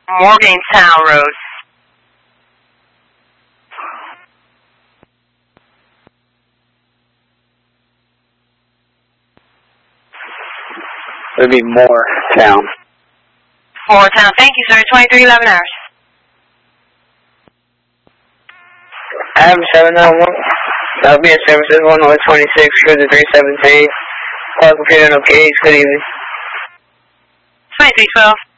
Morgantown Road. It would be Moortown. Moortown. Thank you, sir. 2311 hours. Adam 791. That'll be in services 1126, cruiser 317. Call computer no cage. Good evening. 2312.